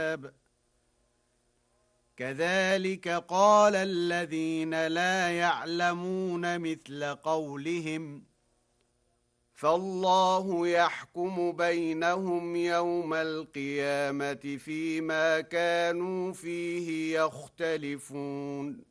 كذلك قال الذين لا يعلمون مثل قولهم فالله يحكم بينهم يوم القيامة فيما كانوا فيه يختلفون